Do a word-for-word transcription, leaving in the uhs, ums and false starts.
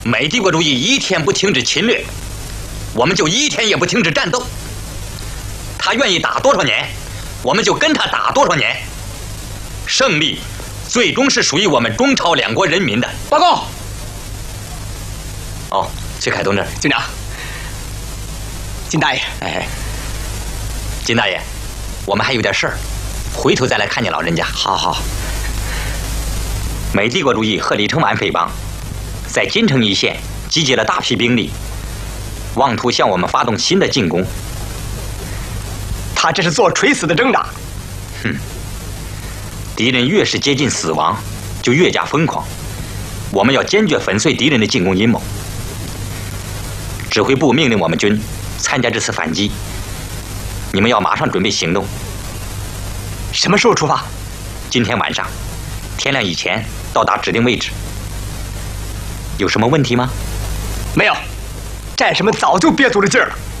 美帝国主义一天不停止侵略，我们就一天也不停止战斗。他愿意打多少年，我们就跟他打多少年。胜利最终是属于我们中朝两国人民的。 报告。 哦，崔凯同志， 军长，金大爷， 哎，金大爷，我们还有点事儿，回头再来看见老人家。 好好。 美帝国主义和李承晚匪帮在金城一线集结了大批兵力，妄图向我们发动新的进攻。 他这是做垂死的挣扎。 哼，敌人越是接近死亡，就越加疯狂。我们要坚决粉碎敌人的进攻阴谋。指挥部命令我们军参加这次反击，你们要马上准备行动。 什么时候出发？ 今天晚上，天亮以前到达指定位置。有什么问题吗？ 没有，战士们早就憋足了劲儿了。